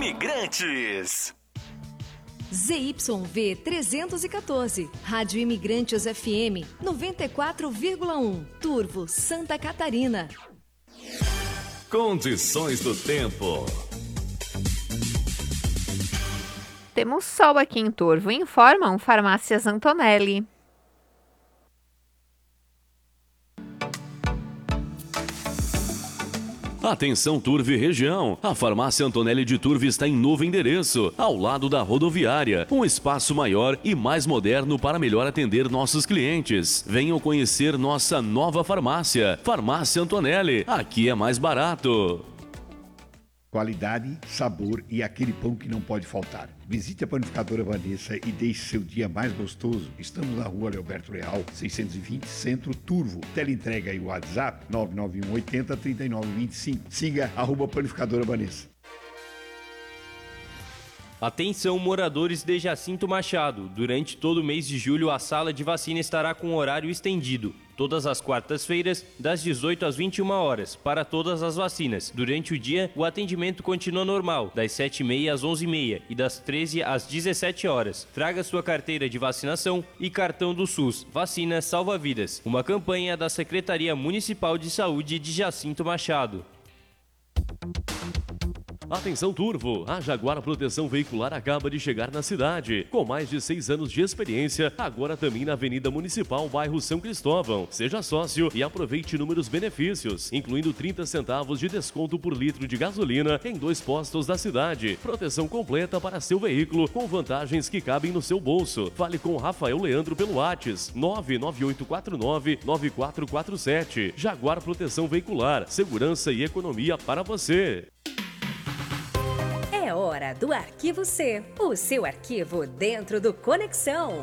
Imigrantes. ZYV 314, Rádio Imigrantes FM 94,1, Turvo, Santa Catarina. Condições do tempo. Temos sol aqui em Turvo, informam Farmácias Antonelli. Atenção Turvo e região, a Farmácia Antonelli de Turvo está em novo endereço, ao lado da rodoviária, um espaço maior e mais moderno para melhor atender nossos clientes. Venham conhecer nossa nova farmácia, Farmácia Antonelli, aqui é mais barato. Qualidade, sabor e aquele pão que não pode faltar. Visite a Panificadora Vanessa e deixe seu dia mais gostoso. Estamos na rua Leoberto Leal, 620, Centro, Turvo. Teleentrega e WhatsApp 991 80 3925. Siga @Panificadora Vanessa. Atenção moradores de Jacinto Machado. Durante todo o mês de julho, a sala de vacina estará com horário estendido. Todas as quartas-feiras, das 18 às 21 horas, para todas as vacinas. Durante o dia, o atendimento continua normal, das 7h30 às 11h30 e das 13 às 17 horas. Traga sua carteira de vacinação e cartão do SUS. Vacina salva vidas. Uma campanha da Secretaria Municipal de Saúde de Jacinto Machado. Atenção Turvo, a Jaguar Proteção Veicular acaba de chegar na cidade. Com mais de 6 anos de experiência, agora também na Avenida Municipal, bairro São Cristóvão. Seja sócio e aproveite inúmeros benefícios, incluindo 30 centavos de desconto por litro de gasolina em 2 postos da cidade. Proteção completa para seu veículo, com vantagens que cabem no seu bolso. Fale com Rafael Leandro pelo WhatsApp 99849-9447. Jaguar Proteção Veicular, segurança e economia para você. É hora do Arquivo C, o seu arquivo dentro do Conexão.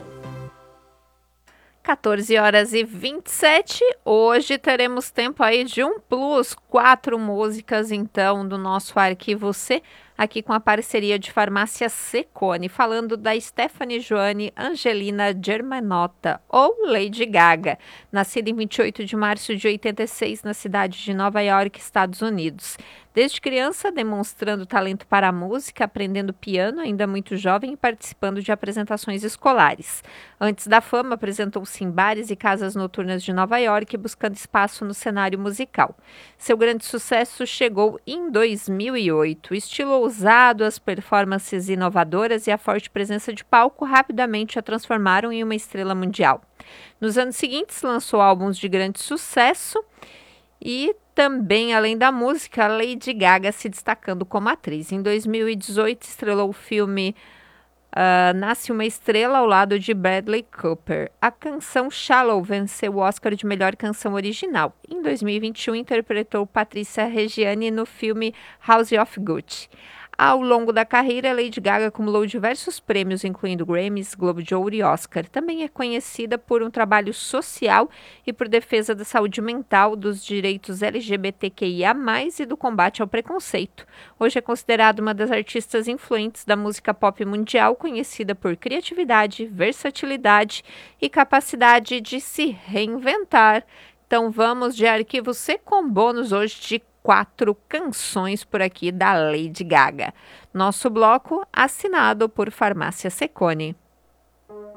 14h27, hoje teremos tempo aí de um plus, 4 músicas então do nosso Arquivo C, aqui com a parceria de Farmácia Secone, falando da Stephanie Joane Angelina Germanotta, ou Lady Gaga, nascida em 28 de março de 86 na cidade de Nova York, Estados Unidos. Desde criança, demonstrando talento para a música, aprendendo piano, ainda muito jovem e participando de apresentações escolares. Antes da fama, apresentou-se em bares e casas noturnas de Nova York, buscando espaço no cenário musical. Seu grande sucesso chegou em 2008. O estilo ousado, as performances inovadoras e a forte presença de palco rapidamente a transformaram em uma estrela mundial. Nos anos seguintes, lançou álbuns de grande sucesso e também, além da música, Lady Gaga se destacando como atriz. Em 2018, estrelou o filme Nasce uma Estrela ao lado de Bradley Cooper. A canção Shallow venceu o Oscar de melhor canção original. Em 2021, interpretou Patrícia Reggiani no filme House of Gucci. Ao longo da carreira, Lady Gaga acumulou diversos prêmios, incluindo Grammys, Globo de Ouro e Oscar. Também é conhecida por um trabalho social e por defesa da saúde mental, dos direitos LGBTQIA+, e do combate ao preconceito. Hoje é considerada uma das artistas influentes da música pop mundial, conhecida por criatividade, versatilidade e capacidade de se reinventar. Então vamos de Arquivo C com bônus hoje de 4 canções por aqui da Lady Gaga. Nosso bloco assinado por Farmácia Secone.